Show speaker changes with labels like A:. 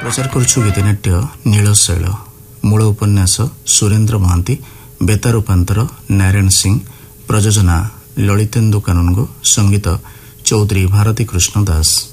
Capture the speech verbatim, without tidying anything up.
A: प्रचार करुछु गीतनाट्य नीलशैल। मूल उपन्यास सुरेन्द्र महांती, बेता रूपांतर नारायण सिंह, प्रयोजना ललितेन्दु कानूनगो, संगीत चौधरी भारती कृष्ण दास।